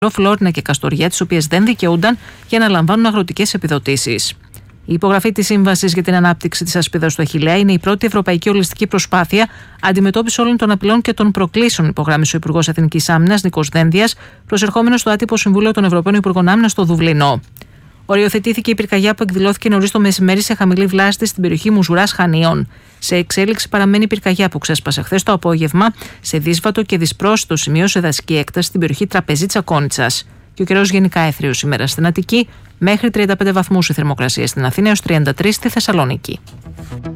φλόρινα και καστοριά, τις οποίες δεν δικαιούνταν για να λαμβάνουν αγροτικές επιδοτήσεις. Η υπογραφή της Σύμβασης για την Ανάπτυξη της Ασπίδας του Αχιλλέα είναι η πρώτη ευρωπαϊκή ολιστική προσπάθεια αντιμετώπιση όλων των απειλών και των προκλήσεων, υπογράμμισε ο Υπουργός Εθνικής Άμυνας Νίκος Δένδιας, προσερχόμενος στο άτυπο Συμβούλιο των Ευρωπαίων Υπουργών Άμυνας στο Δουβλίνο. Οριοθετήθηκε η πυρκαγιά που εκδηλώθηκε νωρίς το μεσημέρι σε χαμηλή βλάστη στην περιοχή Μουζουράς Χανίων. Σε εξέλιξη παραμένει η πυρκαγιά που ξέσπασε χθες το απόγευμα σε δύσβατο και δυσπρόσιτο σημείο σε δασική έκταση στην περιοχή Τραπεζίτσα Κόνιτσας. Και ο καιρός γενικά έθριος σήμερα στην Αττική, μέχρι 35 βαθμούς η θερμοκρασία στην Αθήνα έως 33 στη Θεσσαλονίκη.